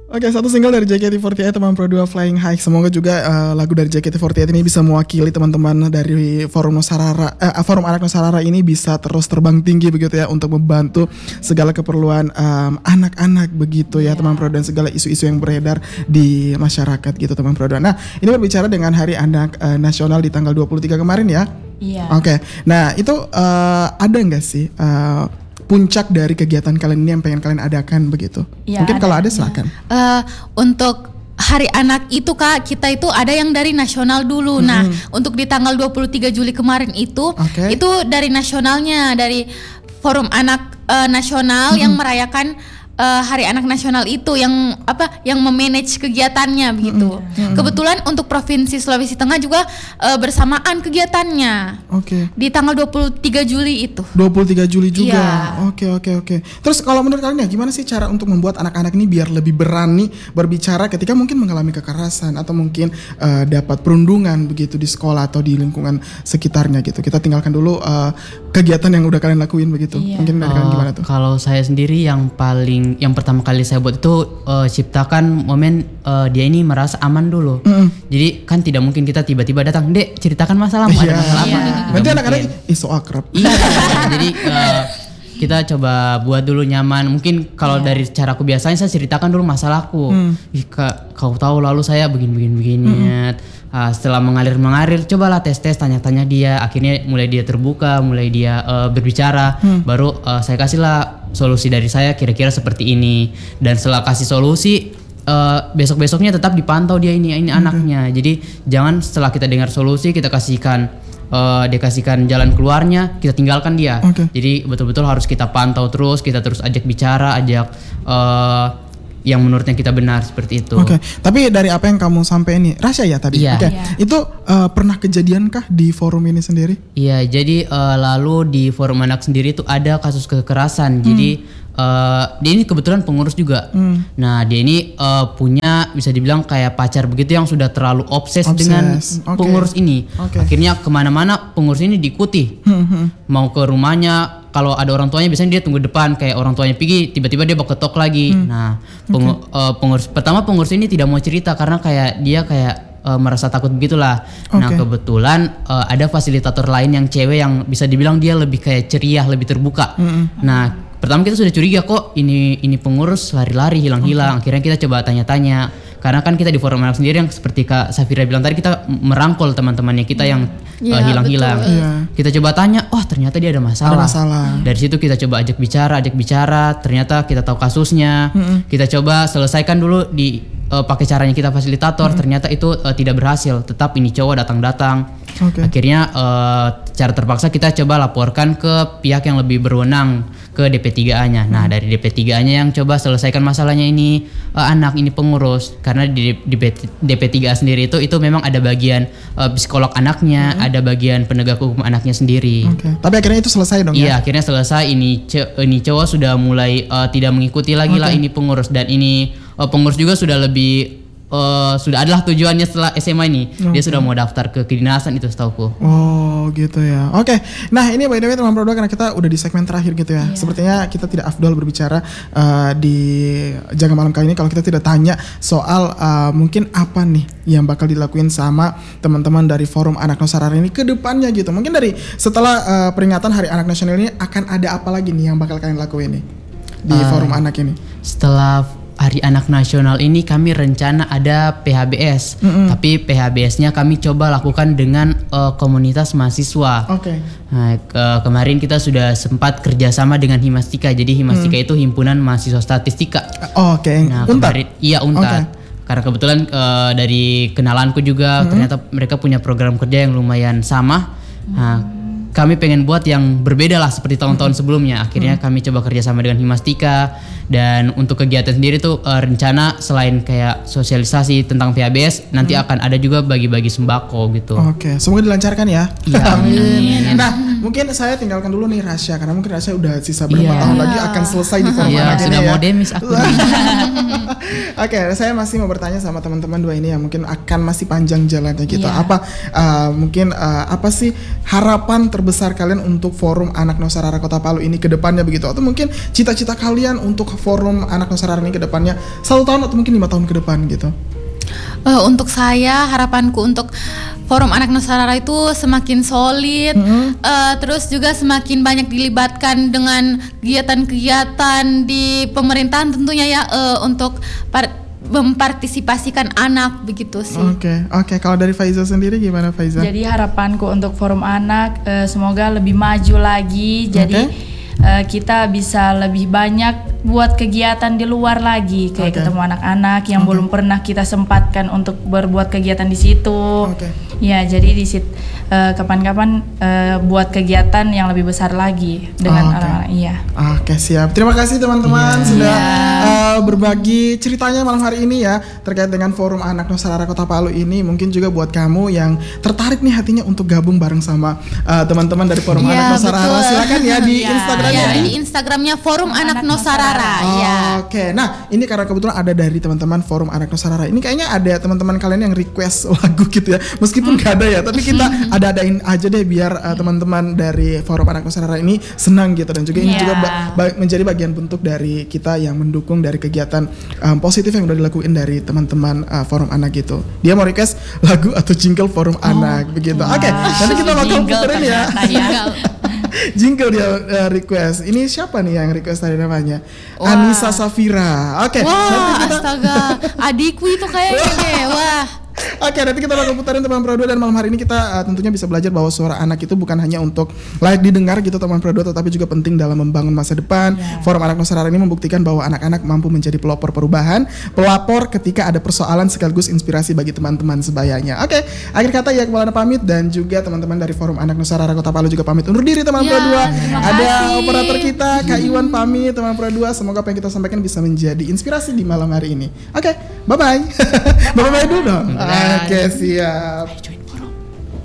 Oke, satu single dari JKT48 teman Pro 2 Flying High. Semoga juga lagu dari JKT48 ini bisa mewakili teman-teman dari Forum Nusarara, Forum Anak Nusarara ini bisa terus terbang tinggi begitu ya untuk membantu segala keperluan anak-anak begitu ya teman Pro dan segala isu-isu yang beredar di masyarakat gitu teman Pro 2. Nah, ini berbicara dengan Hari Anak Nasional di tanggal 23 kemarin ya. Iya. Oke. Nah, itu ada nggak sih puncak dari kegiatan kalian ini yang pengen kalian adakan begitu? Ya, mungkin kalau ada silakan. Untuk Hari Anak itu Kak, kita itu ada yang dari nasional dulu. Nah, untuk di tanggal 23 Juli kemarin itu dari nasionalnya, dari Forum Anak Nasional yang merayakan Hari Anak Nasional itu yang memanage kegiatannya begitu. Kebetulan untuk Provinsi Sulawesi Tengah juga bersamaan kegiatannya. Di tanggal 23 Juli itu. 23 Juli juga. Iya. Oke. Terus kalau menurut kalian ya gimana sih cara untuk membuat anak-anak ini biar lebih berani berbicara ketika mungkin mengalami kekerasan atau mungkin dapat perundungan begitu di sekolah atau di lingkungan sekitarnya gitu. Kita tinggalkan dulu kegiatan yang udah kalian lakuin begitu. Iya. Mungkin dari kalian gimana tuh? Kalau saya sendiri yang pertama kali saya buat itu ciptakan momen dia ini merasa aman dulu. Jadi kan tidak mungkin kita tiba-tiba datang, "Dek, ceritakan masalahmu, ada masalah apa?" Nanti anak-anak so akrab. Iya. Jadi kita coba buat dulu nyaman. Mungkin kalau dari caraku biasanya saya ceritakan dulu masalahku. Ih Kak, kau tahu lalu saya begini. Setelah mengalir, cobalah tes tanya-tanya dia. Akhirnya mulai dia terbuka, mulai dia berbicara. Baru saya kasihlah solusi dari saya kira-kira seperti ini. Dan setelah kasih solusi, besok-besoknya tetap dipantau dia ini anaknya. Jadi jangan setelah kita dengar solusi kita dia kasihkan jalan keluarnya, kita tinggalkan dia. Jadi betul-betul harus kita pantau terus, kita terus ajak bicara, yang menurutnya kita benar seperti itu. Tapi dari apa yang kamu sampaikan ini, rahasia ya tadi. Itu pernah kejadiankah di forum ini sendiri? Iya, jadi lalu di forum anak sendiri itu ada kasus kekerasan. Jadi dia ini kebetulan pengurus juga. Nah, dia ini punya bisa dibilang kayak pacar begitu yang sudah terlalu obses dengan pengurus ini. Akhirnya kemana-mana pengurus ini diikuti. Mau ke rumahnya, kalau ada orang tuanya biasanya dia tunggu depan, kayak orang tuanya pergi tiba-tiba dia bawa ketok lagi. Nah, pengurus ini tidak mau cerita karena dia merasa takut begitulah. Nah, kebetulan ada fasilitator lain yang cewek yang bisa dibilang dia lebih kayak ceria, lebih terbuka. Nah, pertama kita sudah curiga kok ini pengurus lari-lari hilang-hilang. Akhirnya kita coba tanya-tanya. Karena kan kita di forum anak sendiri yang seperti Kak Safira bilang tadi, kita merangkul teman-temannya kita yang hilang-hilang. Kita coba tanya, ternyata dia ada masalah. Dari situ kita coba ajak bicara, ternyata kita tahu kasusnya. Kita coba selesaikan dulu pakai caranya kita fasilitator. Ternyata itu tidak berhasil. Tetap ini cowok datang-datang. Akhirnya secara terpaksa kita coba laporkan ke pihak yang lebih berwenang, ke DP3A-nya. Nah, dari DP3A-nya yang coba selesaikan masalahnya ini anak ini pengurus. Karena di DP3A sendiri itu memang ada bagian psikolog anaknya, ada bagian penegak hukum anaknya sendiri. Tapi akhirnya itu selesai dong ya? Iya, akhirnya selesai. Ini cowok sudah mulai tidak mengikuti lagi lah ini pengurus, dan ini pengurus juga sudah lebih sudah adalah tujuannya setelah SMA ini. Dia sudah mau daftar ke kedinasan itu setauku. Gitu ya. Nah ini by the way teman Pro 2, karena kita udah di segmen terakhir gitu ya. Sepertinya kita tidak afdol berbicara di Jaga Malam kali ini kalau kita tidak tanya soal mungkin apa nih yang bakal dilakuin sama teman-teman dari Forum Anak Nusarara ini ke depannya gitu. Mungkin dari setelah peringatan Hari Anak Nasional ini akan ada apa lagi nih yang bakal kalian lakuin nih di Forum Anak ini? Setelah Hari Anak Nasional ini kami rencana ada PHBS, tapi PHBS-nya kami coba lakukan dengan komunitas mahasiswa. Nah, kemarin kita sudah sempat kerjasama dengan Himastika. Jadi Himastika itu himpunan mahasiswa statistika. Nah, kemarin Unpad. Karena kebetulan dari kenalanku juga ternyata mereka punya program kerja yang lumayan sama. Nah, kami pengen buat yang berbeda lah seperti tahun-tahun sebelumnya. Akhirnya kami coba kerjasama dengan Himastika. Dan untuk kegiatan sendiri tuh rencana selain kayak sosialisasi tentang PHBS, nanti akan ada juga bagi-bagi sembako gitu. Semoga dilancarkan ya. Amin. Nah, mungkin saya tinggalkan dulu nih Rasya, karena mungkin Rasya udah sisa berapa tahun lagi akan selesai di forum anak ini ya. Sudah mau demis aku. Oke, saya masih mau bertanya sama teman-teman dua ini yang mungkin akan masih panjang jalannya gitu. Apa apa sih harapan terbesar kalian untuk Forum Anak Nusarara Kota Palu ini ke depannya begitu? Atau mungkin cita-cita kalian untuk Forum Anak Nusarara ini ke depannya 1 tahun atau mungkin 5 tahun ke depan gitu? Untuk saya, harapanku untuk Forum Anak Nusarara itu semakin solid, terus juga semakin banyak dilibatkan dengan kegiatan-kegiatan di pemerintahan tentunya ya, untuk mempartisipasikan anak begitu sih. Oke. Kalau dari Faiza sendiri gimana, Faiza? Jadi harapanku untuk Forum Anak semoga lebih maju lagi. Jadi kita bisa lebih banyak buat kegiatan di luar lagi, kayak ketemu anak-anak yang belum pernah kita sempatkan untuk berbuat kegiatan di situ. Ya, jadi di situ kapan-kapan buat kegiatan yang lebih besar lagi dengan anak-anak. Iya. Oke, siap. Terima kasih teman-teman sudah berbagi ceritanya malam hari ini ya terkait dengan Forum Anak Nusarara Kota Palu ini. Mungkin juga buat kamu yang tertarik nih hatinya untuk gabung bareng sama teman-teman dari Forum Anak Nusarara, silakan ya di Instagramnya. Di Instagramnya Forum Anak Nusarara. Oke. Nah, ini karena kebetulan ada dari teman-teman Forum Anak Nusarara. Ini kayaknya ada teman-teman kalian yang request lagu gitu ya. Meskipun gak ada ya, tapi kita ada-adain aja deh biar teman-teman dari Forum Anak Nusarara ini senang gitu, dan juga ini juga menjadi bagian bentuk dari kita yang mendukung dari kegiatan positif yang udah dilakuin dari teman-teman Forum Anak gitu. Dia mau request lagu atau jingle Forum Anak begitu. Oke, nanti kita bakal puterin ya. Jingle dia request. Ini siapa nih yang request tadi namanya? Anissa Safira. Oke. Wah, astaga. Adikku itu kayaknya deh. Wah. Oke, nanti kita bakal putarin teman Pro 2, dan malam hari ini kita tentunya bisa belajar bahwa suara anak itu bukan hanya untuk layak didengar gitu teman Pro 2, tetapi juga penting dalam membangun masa depan. Forum Anak Nusarara ini membuktikan bahwa anak-anak mampu menjadi pelopor perubahan, pelapor ketika ada persoalan sekaligus inspirasi bagi teman-teman sebayanya. Oke, akhir kata ya Kepala pamit, dan juga teman-teman dari Forum Anak Nusarara Kota Palu juga pamit undur diri teman Pro 2. Ada operator kita Kak Iwan pamit teman Pro 2. Semoga apa yang kita sampaikan bisa menjadi inspirasi di malam hari ini. Oke, bye-bye. Bye-bye dulu dong. Oke, siap.